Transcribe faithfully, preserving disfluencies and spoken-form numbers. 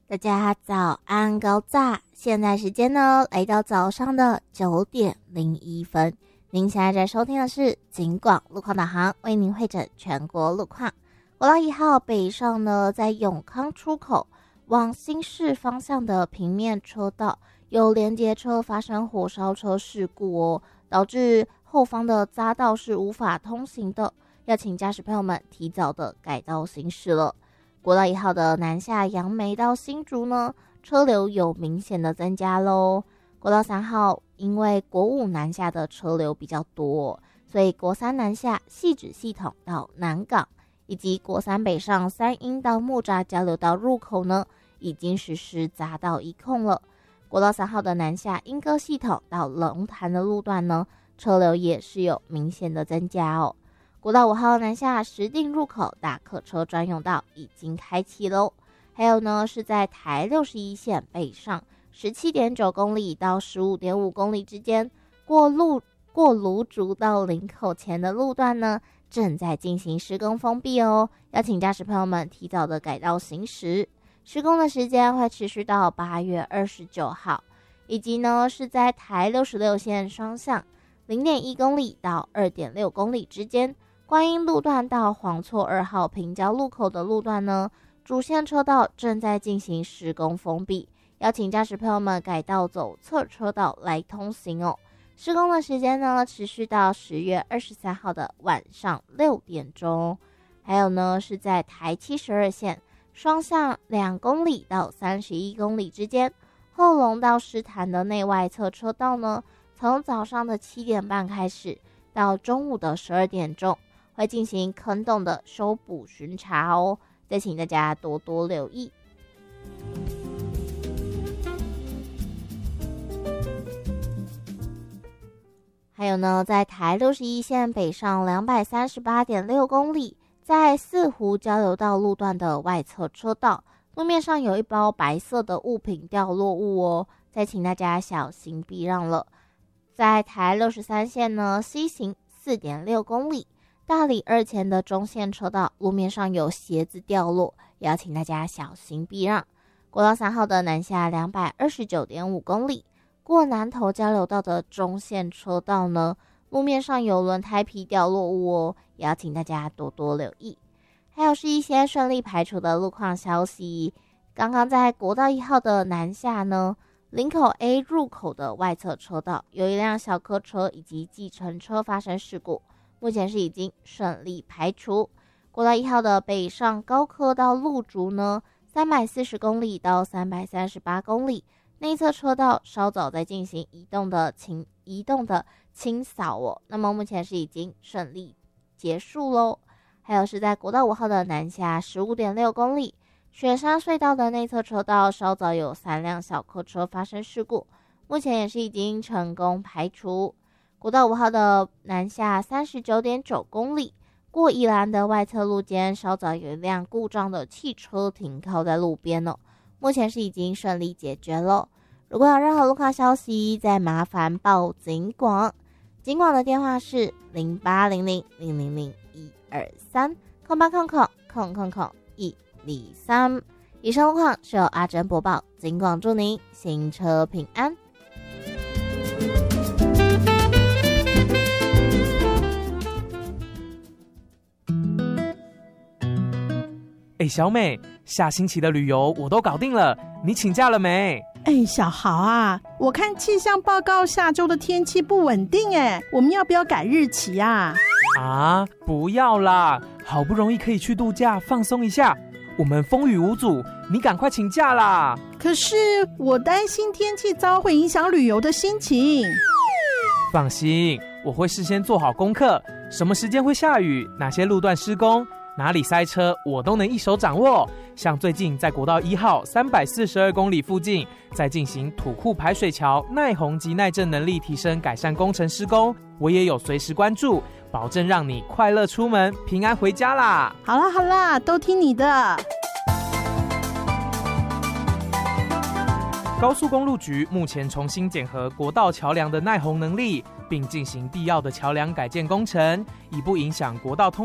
大家早安高炸，现在时间呢来到早上的九点零一分。您现在在收听的是警广路况导航，为您会诊全国路况。国道一号北上呢，在永康出口往新市方向的平面车道有连接车发生火烧车事故哦，导致后方的匝道是无法通行的，要请驾驶朋友们提早的改道行驶了。国道一号的南下杨梅到新竹呢，车流有明显的增加咯。国道三号因为国五南下的车流比较多，所以国三南下汐止系统到南港，以及国三北上三鶯到木栅交流道入口呢，已经实施匝道一控了。国道三号的南下莺歌系统到龙潭的路段呢，车流也是有明显的增加哦。国道五号南下石碇入口大客车专用道已经开启喽。还有呢，是在台六十一线北上 十七点九公里到 十五点五公里之间，过路过芦竹到林口前的路段呢，正在进行施工封闭哦，要请驾驶朋友们提早的改道行驶。施工的时间会持续到八月二十九号，以及呢是在台六十六线双向 零点一公里到 二点六公里之间，观音路段到黄厝二号平交路口的路段呢，主线车道正在进行施工封闭，邀请驾驶朋友们改道走侧车道来通行哦。施工的时间呢，持续到十月二十三号的晚上六点钟。还有呢，是在台七十二线双向两公里到三十一公里之间，后龙到狮潭的内外侧车道呢，从早上的七点半开始到中午的十二点钟，会进行坑洞的修补巡查哦，再请大家多多留意。还有呢，在台六十一线北上 两百三十八点六公里，在四湖交流道路段的外侧车道，路面上有一包白色的物品掉落物哦，再请大家小心避让了。在台六十三线呢，西行 四点六公里，大里二前的中线车道路面上有鞋子掉落，也要请大家小心避让。国道三号的南下 两百二十九点五公里，过南投交流道的中线车道呢，路面上有轮胎皮掉落物哦，也要请大家多多留意。还有是一些顺利排除的路况消息，刚刚在国道一号的南下呢，林口 A 入口的外侧车道有一辆小客车以及计程车发生事故，目前是已经顺利排除。国道一号的北上高科到路竹呢，三百四十公里到三百三十八公里，内侧车道稍早在进行移动的清移动的清扫哦，那么目前是已经顺利结束喽。还有是在国道五号的南下 十五点六公里，雪山隧道的内侧车道稍早有三辆小客车发生事故，目前也是已经成功排除。国道五号的南下 三十九点九公里，过宜兰的外侧路肩稍早有一辆故障的汽车停靠在路边哦，目前是已经顺利解决了。如果有任何路况消息，再麻烦报警广，警广的电话是零八零零零零零一二三空八空空空空空一零三。以上路况是由阿珍播报，警广祝您行车平安。 哎，小美，下星期的旅游我都搞定了，你请假了没？ 哎，小豪啊，我看气象报告下周的天气不稳定，哎，我们要不要改日期啊？ 啊，不要啦，好不容易可以去度假放松一下，我们风雨无阻，你赶快请假啦。 可是我担心天气糟会影响旅游的心情。 放心，我会事先做好功课，什么时间会下雨，哪些路段施工，哪里塞车，我都能一手掌握。像最近在国道一号三百四十二公里附近，在进行土库排水桥耐洪及耐震能力提升改善工程施工，我也有随时关注，保证让你快乐出门，平安回家啦。 好啦好啦，都听你的。 高速公路局目前重新检核国道桥梁的耐洪能力，并进行必要的桥梁改建工程，以不影响国道通